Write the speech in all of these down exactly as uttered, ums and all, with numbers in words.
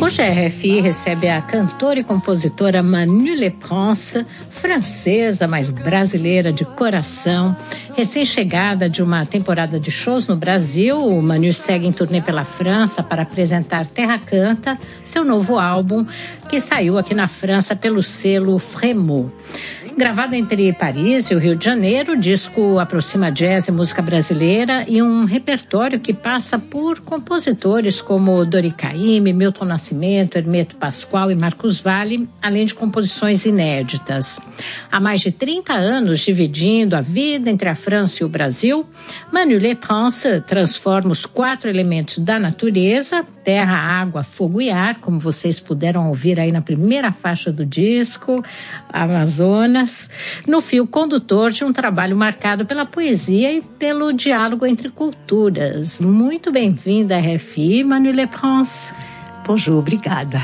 Hoje a R F I recebe a cantora e compositora Manu Leprince, francesa, mas brasileira de coração. Recém-chegada de uma temporada de shows no Brasil, Manu segue em turnê pela França para apresentar Terra Canta, seu novo álbum, que saiu aqui na França pelo selo Frémaux. Gravado entre Paris e o Rio de Janeiro, o disco aproxima jazz e música brasileira e um repertório que passa por compositores como Dori Caymmi, Milton Nascimento, Hermeto Pascoal e Marcos Valle, além de composições inéditas. Há mais de trinta anos dividindo a vida entre a França e o Brasil, Manu Leprince transforma os quatro elementos da natureza, terra, água, fogo e ar, como vocês puderam ouvir aí na primeira faixa do disco, Amazonas, no fio condutor de um trabalho marcado pela poesia e pelo diálogo entre culturas. Muito bem-vinda à R F I, Manu Leprince. Bonjour, obrigada.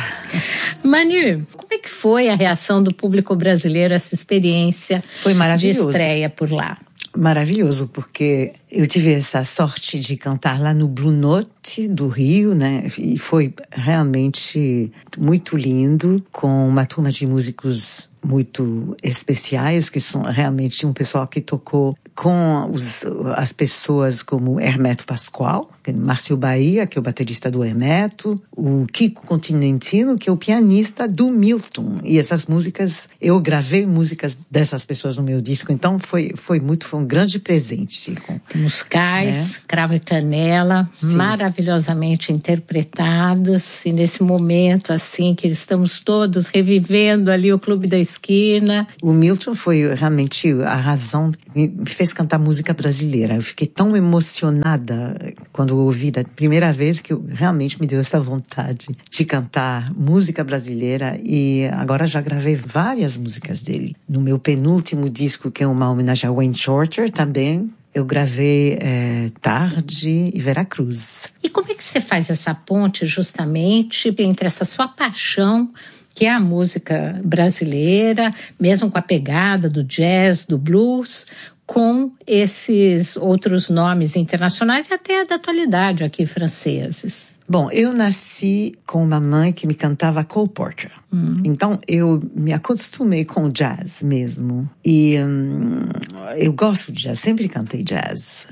Manu, como é que foi a reação do público brasileiro a essa experiência foi maravilhoso. De estreia por lá? Maravilhoso, porque eu tive essa sorte de cantar lá no Blue Note do Rio, né? E foi realmente muito lindo, com uma turma de músicos muito especiais, que são realmente um pessoal que tocou com os, as pessoas como Hermeto Pascoal, Márcio Bahia, que é o baterista do Hermeto, o Kiko Continentino, que é o pianista do Milton. E essas músicas, eu gravei músicas dessas pessoas no meu disco, então foi, foi muito, foi um grande presente. Musicais, é. Cravo e Canela, sim, maravilhosamente interpretados, e nesse momento, assim, que estamos todos revivendo ali o Clube da Esquina. O Milton foi realmente a razão que me fez cantar música brasileira. Eu fiquei tão emocionada quando eu ouvi da primeira vez que eu, realmente me deu essa vontade de cantar música brasileira, e agora já gravei várias músicas dele. No meu penúltimo disco, que é uma homenagem a Wayne Shorter, também eu gravei é, Tarde e Veracruz. E como é que você faz essa ponte justamente entre essa sua paixão, que é a música brasileira, mesmo com a pegada do jazz, do blues, com esses outros nomes internacionais e até da atualidade aqui franceses? Bom, eu nasci com uma mãe que me cantava Cole Porter. Uhum. Então, eu me acostumei com o jazz mesmo. E hum, eu gosto de jazz, sempre cantei jazz.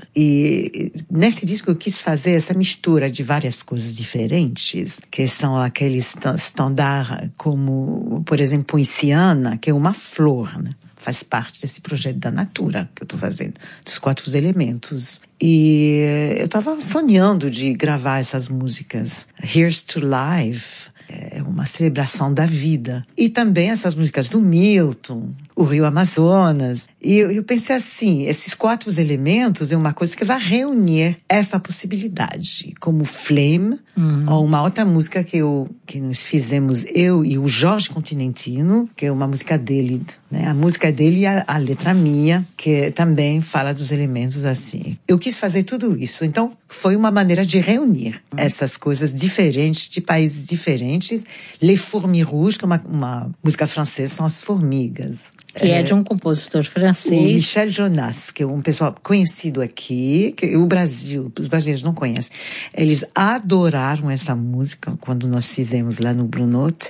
E nesse disco eu quis fazer essa mistura de várias coisas diferentes, que são aqueles standards como, por exemplo, Poinciana, que é uma flor, né? Faz parte desse projeto da Natura que eu estou fazendo, dos quatro elementos. E eu estava sonhando de gravar essas músicas. Here's to Life é uma celebração da vida. E também essas músicas do Milton, o Rio Amazonas. E eu, eu pensei assim, esses quatro elementos é uma coisa que vai reunir essa possibilidade, como Flame, uhum, ou uma outra música que, eu, que nós fizemos, eu e o Jorge Continentino, que é uma música dele, né? A música dele e a, a letra minha, que também fala dos elementos assim. Eu quis fazer tudo isso, então foi uma maneira de reunir uhum. essas coisas diferentes, de países diferentes. Les Fourmis Rouges, que é uma, uma música francesa, são as formigas. Que é de um compositor francês. O Michel Jonas, que é um pessoal conhecido aqui, que o Brasil, os brasileiros não conhecem. Eles adoraram essa música quando nós fizemos lá no Blue Note,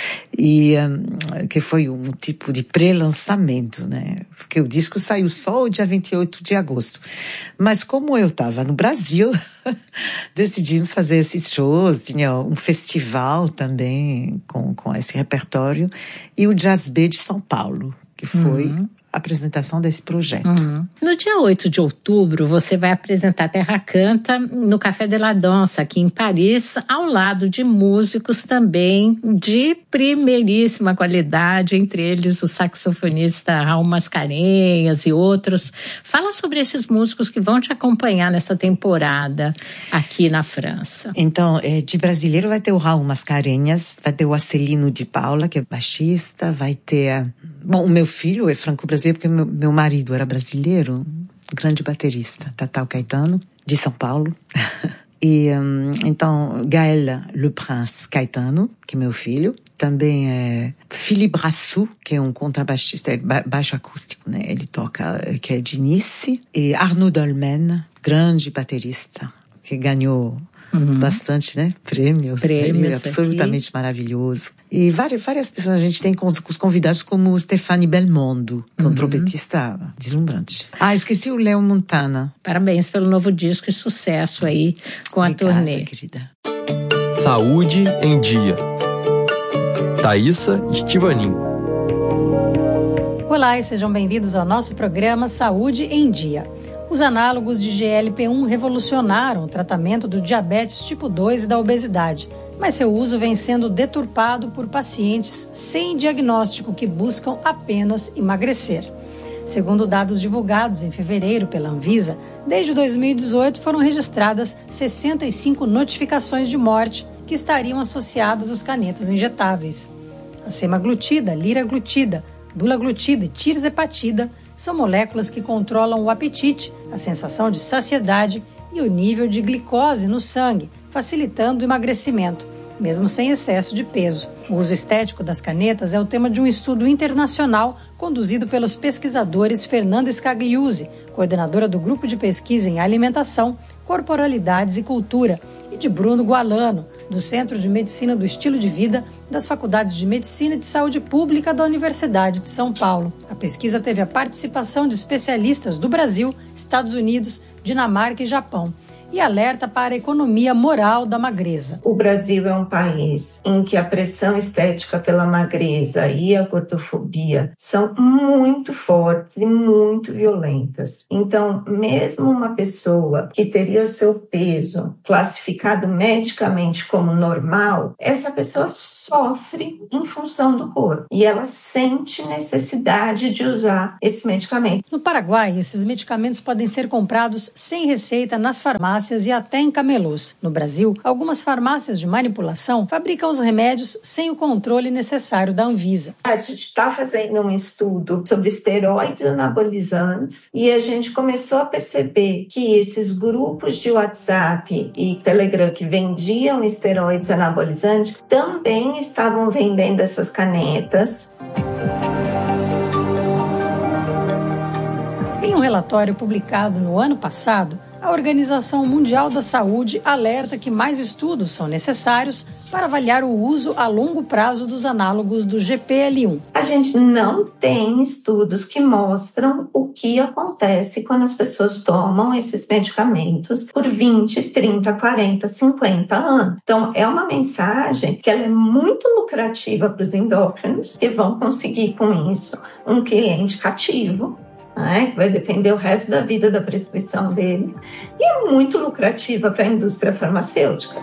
e um, que foi um tipo de pré-lançamento, né? Porque o disco saiu só o dia vinte e oito de agosto. Mas como eu estava no Brasil, decidimos fazer esses shows, tinha um festival também com, com esse repertório, e o Jazz B de São Paulo, que foi uhum. a apresentação desse projeto. Uhum. No dia oito de outubro, você vai apresentar Terra Canta no Café de la Danse, aqui em Paris, ao lado de músicos também de primeiríssima qualidade, entre eles o saxofonista Raul Mascarenhas e outros. Fala sobre esses músicos que vão te acompanhar nessa temporada aqui na França. Então, de brasileiro vai ter o Raul Mascarenhas, vai ter o Acelino de Paula, que é baixista, vai ter... Bom, o meu filho é franco-brasileiro porque meu, meu marido era brasileiro, grande baterista, Tatao Caetano, de São Paulo. E, um, então, Gaël Le Prince Caetano, que é meu filho. Também é Philippe Brassou, que é um contrabaixista, é baixo acústico, né? Ele toca, que é de Nice. E Arnaud Dolmen, grande baterista, que ganhou uhum. bastante, né? Prêmios. Prêmios ele é absolutamente aqui. Maravilhoso. E várias, várias pessoas, a gente tem com os, com os convidados como o Stefani Belmondo, que é um uhum. trompetista deslumbrante. Ah, esqueci o Léo Montana. Parabéns pelo novo disco e sucesso aí com a Obrigada, turnê. Querida. Saúde em Dia. Thaísa Estivanin. Olá e sejam bem-vindos ao nosso programa Saúde em Dia. Os análogos de G L P um revolucionaram o tratamento do diabetes tipo dois e da obesidade, mas seu uso vem sendo deturpado por pacientes sem diagnóstico que buscam apenas emagrecer. Segundo dados divulgados em fevereiro pela Anvisa, desde dois mil e dezoito foram registradas sessenta e cinco notificações de morte que estariam associadas às canetas injetáveis. A semaglutida, liraglutida, dulaglutida e tirzepatida são moléculas que controlam o apetite, a sensação de saciedade e o nível de glicose no sangue, facilitando o emagrecimento, mesmo sem excesso de peso. O uso estético das canetas é o tema de um estudo internacional conduzido pelos pesquisadores Fernanda Scagliuzzi, coordenadora do Grupo de Pesquisa em Alimentação, Corporalidades e Cultura, e de Bruno Gualano, do Centro de Medicina do Estilo de Vida das Faculdades de Medicina e de Saúde Pública da Universidade de São Paulo. A pesquisa teve a participação de especialistas do Brasil, Estados Unidos, Dinamarca e Japão, e alerta para a economia moral da magreza. O Brasil é um país em que a pressão estética pela magreza e a gordofobia são muito fortes e muito violentas. Então, mesmo uma pessoa que teria o seu peso classificado medicamente como normal, essa pessoa sofre em função do corpo e ela sente necessidade de usar esse medicamento. No Paraguai, esses medicamentos podem ser comprados sem receita nas farmácias e até em camelôs. No Brasil, algumas farmácias de manipulação fabricam os remédios sem o controle necessário da Anvisa. A gente está fazendo um estudo sobre esteroides anabolizantes e a gente começou a perceber que esses grupos de WhatsApp e Telegram que vendiam esteroides anabolizantes também estavam vendendo essas canetas. Em um relatório publicado no ano passado, a Organização Mundial da Saúde alerta que mais estudos são necessários para avaliar o uso a longo prazo dos análogos do G P L um. A gente não tem estudos que mostram o que acontece quando as pessoas tomam esses medicamentos por vinte, trinta, quarenta, cinquenta anos. Então, é uma mensagem que ela é muito lucrativa para os endócrinos, que vão conseguir com isso um cliente cativo, né, que vai depender o resto da vida da prescrição deles, e é muito lucrativa para a indústria farmacêutica.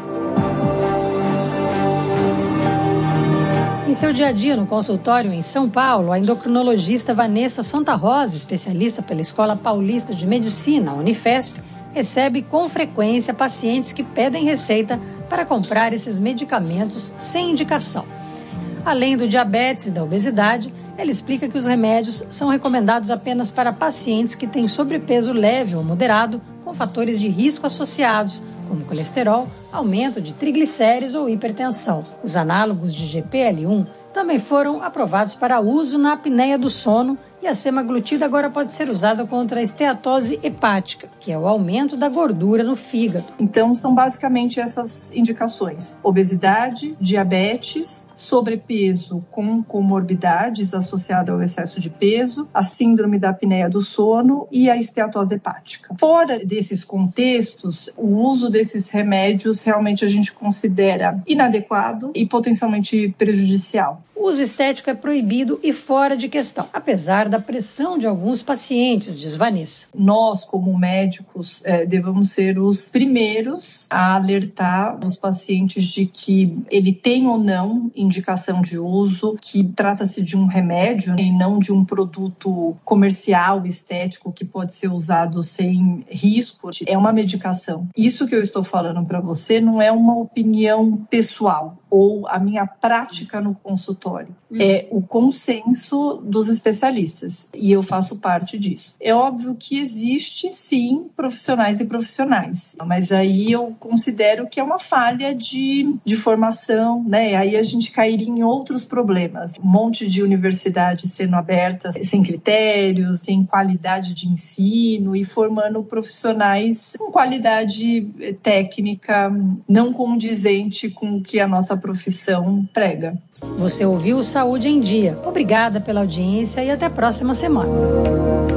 Em seu dia a dia no consultório em São Paulo, a endocrinologista Vanessa Santa Rosa, especialista pela Escola Paulista de Medicina, Unifesp, recebe com frequência pacientes que pedem receita para comprar esses medicamentos sem indicação. Além do diabetes e da obesidade, ela explica que os remédios são recomendados apenas para pacientes que têm sobrepeso leve ou moderado, com fatores de risco associados, como colesterol, aumento de triglicéridos ou hipertensão. Os análogos de G P L um também foram aprovados para uso na apneia do sono e a semaglutida agora pode ser usada contra a esteatose hepática, que é o aumento da gordura no fígado. Então, são basicamente essas indicações: obesidade, diabetes, sobrepeso com comorbidades associadas ao excesso de peso, a síndrome da apneia do sono e a esteatose hepática. Fora desses contextos, o uso desses remédios realmente a gente considera inadequado e potencialmente prejudicial. O uso estético é proibido e fora de questão, apesar da pressão de alguns pacientes, diz Vanessa. Nós, como médicos, é, devemos ser os primeiros a alertar os pacientes de que ele tem ou não indicação de uso, que trata-se de um remédio e não de um produto comercial, estético, que pode ser usado sem risco. É uma medicação. Isso que eu estou falando para você não é uma opinião pessoal ou a minha prática no consultório. obrigatório. Uhum. É o consenso dos especialistas, e eu faço parte disso. É óbvio que existe, sim, profissionais e profissionais, mas aí eu considero que é uma falha de, de formação, né? Aí a gente cairia em outros problemas. Um monte de universidades sendo abertas sem critérios, sem qualidade de ensino e formando profissionais com qualidade técnica não condizente com o que a nossa profissão prega. Você ouviu Saúde em Dia. Obrigada pela audiência e até a próxima semana.